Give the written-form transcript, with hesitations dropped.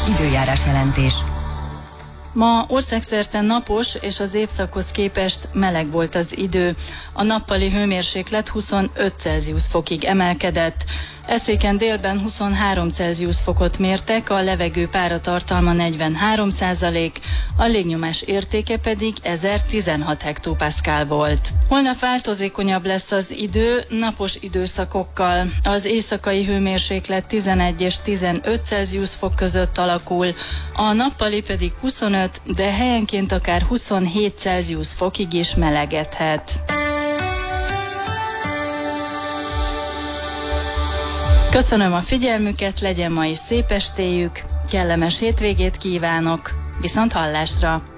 Időjárás jelentés. Ma országszerte napos és az évszakhoz képest meleg volt az idő. A nappali hőmérséklet 25 Celsius fokig emelkedett. Eszéken délben 23 Celsius fokot mértek, a levegő páratartalma 43%, a légnyomás értéke pedig 1016 hektopaszkál volt. Holnap változékonyabb lesz az idő, napos időszakokkal. Az éjszakai hőmérséklet 11 és 15 Celsius fok között alakul, a nappali pedig 25, de helyenként akár 27 Celsius fokig is melegedhet. Köszönöm a figyelmüket, legyen ma is szép estéjük, kellemes hétvégét kívánok, viszont hallásra!